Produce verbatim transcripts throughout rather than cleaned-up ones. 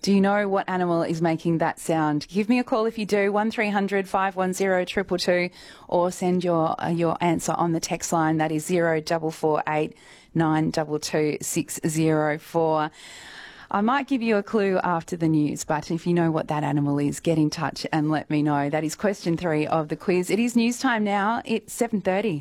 Do you know what animal is making that sound? Give me a call if you do, one three hundred five one zero two two two, or send your uh, your answer on the text line. That is zero four four eight nine two two six zero four. I might give you a clue after the news, but if you know what that animal is, get in touch and let me know. That is question three of the quiz. It is news time now. It's seven thirty.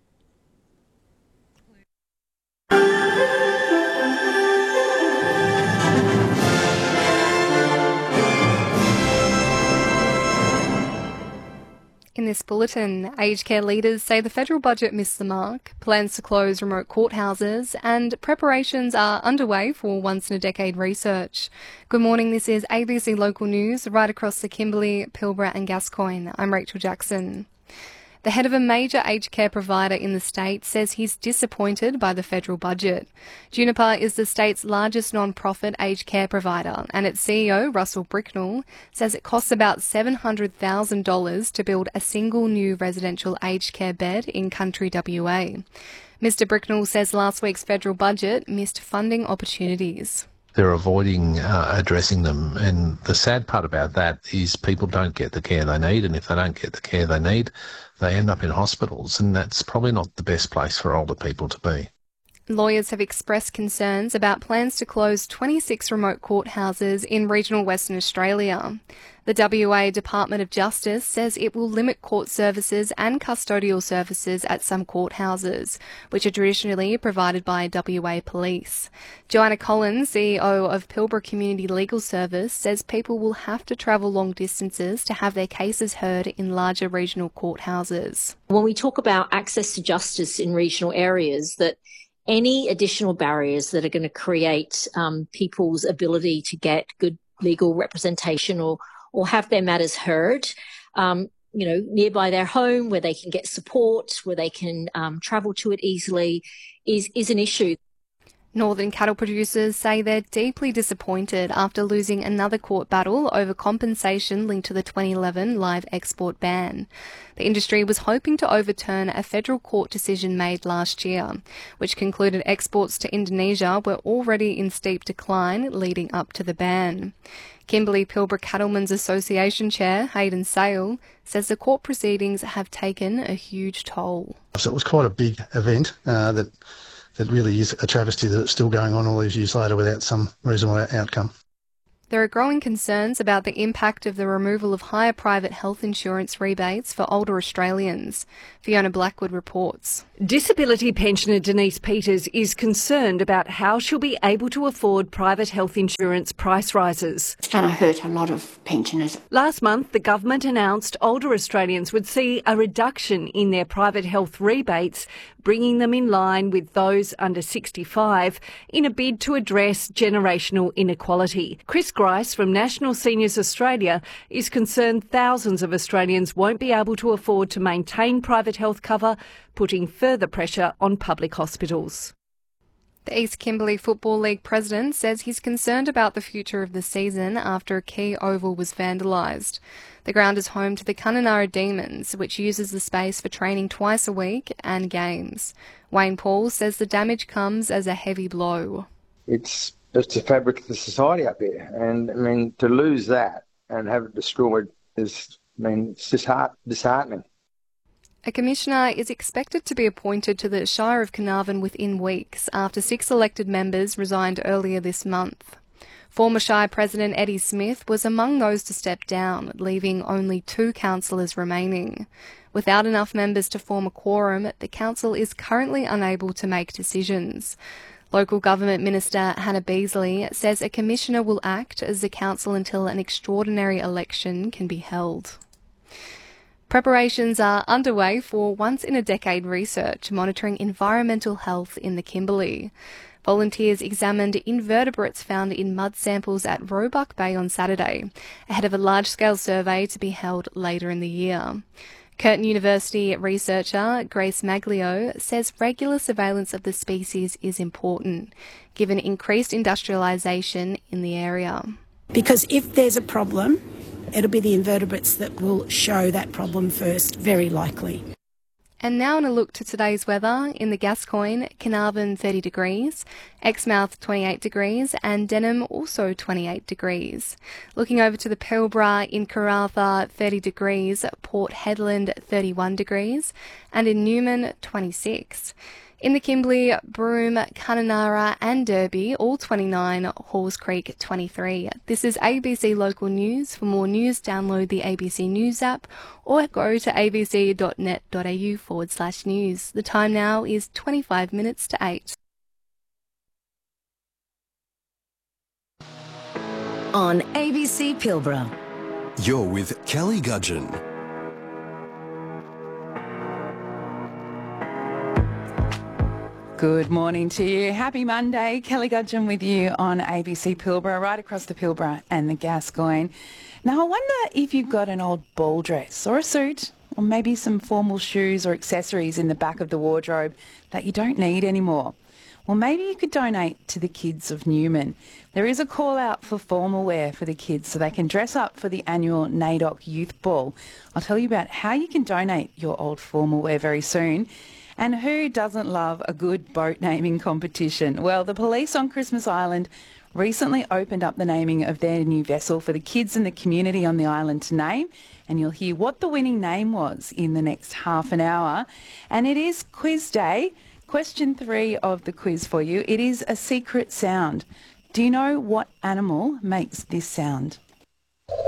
In this bulletin, aged care leaders say the federal budget missed the mark, plans to close remote courthouses, and preparations are underway for once-in-a-decade research. Good morning, this is A B C Local News, right across the Kimberley, Pilbara and Gascoyne. I'm Rachel Jackson. The head of a major aged care provider in the state says he's disappointed by the federal budget. Juniper is the state's largest non-profit aged care provider, and its C E O, Russell Bricknell, says it costs about seven hundred thousand dollars to build a single new residential aged care bed in country W A. Mister Bricknell says last week's federal budget missed funding opportunities. They're avoiding uh, addressing them, and the sad part about that is people don't get the care they need, and if they don't get the care they need, they end up in hospitals, and that's probably not the best place for older people to be. Lawyers have expressed concerns about plans to close twenty-six remote courthouses in regional Western Australia. The W A Department of Justice says it will limit court services and custodial services at some courthouses, which are traditionally provided by W A Police. Joanna Collins, C E O of Pilbara Community Legal Service, says people will have to travel long distances to have their cases heard in larger regional courthouses. When we talk about access to justice in regional areas, that any additional barriers that are going to create um, people's ability to get good legal representation or or have their matters heard, um, you know, nearby their home, where they can get support, where they can um, travel to it easily, is is an issue. Northern cattle producers say they're deeply disappointed after losing another court battle over compensation linked to the twenty eleven live export ban. The industry was hoping to overturn a federal court decision made last year, which concluded exports to Indonesia were already in steep decline leading up to the ban. Kimberley Pilbara Cattlemen's Association Chair Hayden Sale says the court proceedings have taken a huge toll. So it was quite a big event uh, that that really is a travesty that it's still going on all these years later without some reasonable outcome. There are growing concerns about the impact of the removal of higher private health insurance rebates for older Australians. Fiona Blackwood reports. Disability pensioner Denise Peters is concerned about how she'll be able to afford private health insurance price rises. It's going to hurt a lot of pensioners. Last month, the government announced older Australians would see a reduction in their private health rebates, bringing them in line with those under sixty-five in a bid to address generational inequality. Chris Grice from National Seniors Australia is concerned thousands of Australians won't be able to afford to maintain private health cover, putting further pressure on public hospitals. The East Kimberley Football League president says he's concerned about the future of the season after a key oval was vandalised. The ground is home to the Kununurra Demons, which uses the space for training twice a week and games. Wayne Paul says the damage comes as a heavy blow. It's it's the fabric of the society up there, and I mean to lose that and have it destroyed is, I mean, it's just heart, disheartening. A commissioner is expected to be appointed to the Shire of Carnarvon within weeks after six elected members resigned earlier this month. Former Shire President Eddie Smith was among those to step down, leaving only two councillors remaining. Without enough members to form a quorum, the council is currently unable to make decisions. Local Government Minister Hannah Beasley says a commissioner will act as the council until an extraordinary election can be held. Preparations are underway for once-in-a-decade research monitoring environmental health in the Kimberley. Volunteers examined invertebrates found in mud samples at Roebuck Bay on Saturday, ahead of a large-scale survey to be held later in the year. Curtin University researcher Grace Maglio says regular surveillance of the species is important, given increased industrialisation in the area. Because if there's a problem, it'll be the invertebrates that will show that problem first, very likely. And now on a look to today's weather. In the Gascoyne, Carnarvon thirty degrees, Exmouth twenty-eight degrees, and Denham also twenty-eight degrees. Looking over to the Pilbara, in Karratha thirty degrees, Port Hedland thirty-one degrees, and in Newman twenty-six. In the Kimberley, Broome, Kununurra and Derby, all twenty-nine, Halls Creek twenty-three. This is A B C Local News. For more news, download the A B C News app or go to abc.net.au forward slash news. The time now is twenty-five minutes to eight. On A B C Pilbara. You're with Kelly Gudgeon. Good morning to you. Happy Monday. Kelly Gudgeon with you on A B C Pilbara, right across the Pilbara and the Gascoyne. Now, I wonder if you've got an old ball dress or a suit or maybe some formal shoes or accessories in the back of the wardrobe that you don't need anymore. Well, maybe you could donate to the kids of Newman. There is a call out for formal wear for the kids so they can dress up for the annual NAIDOC Youth Ball. I'll tell you about how you can donate your old formal wear very soon. And who doesn't love a good boat naming competition? Well, the police on Christmas Island recently opened up the naming of their new vessel for the kids and the community on the island to name, and you'll hear what the winning name was in the next half an hour. And it is quiz day. Question three of the quiz for you. It is a secret sound. Do you know what animal makes this sound?